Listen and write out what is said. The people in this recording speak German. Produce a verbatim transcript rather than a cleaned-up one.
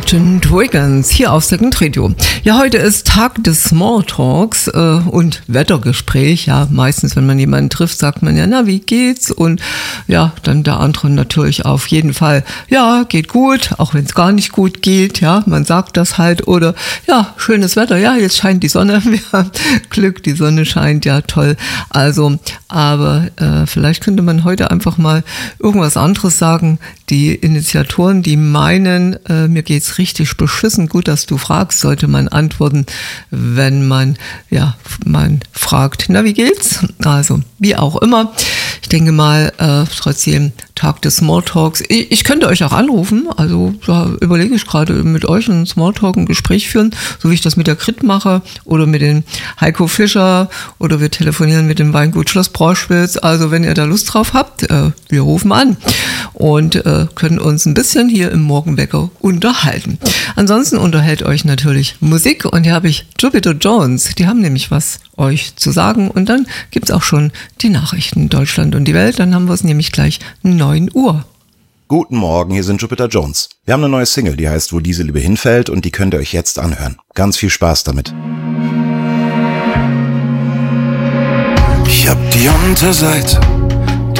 Imagine Dragons hier auf Second Radio. Ja, heute ist Tag des Smalltalks äh, und Wettergespräch. Ja, meistens, wenn man jemanden trifft, sagt man ja, na, wie geht's? Und ja, dann der andere natürlich auf jeden Fall, ja, geht gut, auch wenn es gar nicht gut geht. Ja, man sagt das halt. Oder ja, schönes Wetter, ja, jetzt scheint die Sonne. Wir haben Glück, die Sonne scheint, ja, toll. Also, aber äh, vielleicht könnte man heute einfach mal irgendwas anderes sagen. Die Initiatoren, die meinen, äh, mir geht's richtig beschissen. Gut, dass du fragst, sollte man antworten, wenn man, ja, man fragt, na, wie geht's? Also, wie auch immer. Ich denke mal, äh, trotzdem Tag des Smalltalks. Ich, ich könnte euch auch anrufen, also da überlege ich gerade mit euch einen Smalltalk, ein Gespräch führen, so wie ich das mit der Grit mache oder mit dem Heiko Fischer oder wir telefonieren mit dem Weingut Schloss Broschwitz. Also wenn ihr da Lust drauf habt, äh, wir rufen an und äh, können uns ein bisschen hier im Morgenwecker unterhalten. Ansonsten unterhält euch natürlich Musik und hier habe ich Jupiter Jones, die haben nämlich was euch zu sagen und dann gibt's auch schon die Nachrichten Deutschland und die Welt, dann haben wir es nämlich gleich neun Uhr. Guten Morgen, hier sind Jupiter Jones. Wir haben eine neue Single, die heißt Wo diese Liebe hinfällt und die könnt ihr euch jetzt anhören. Ganz viel Spaß damit. Ich hab die Unterseite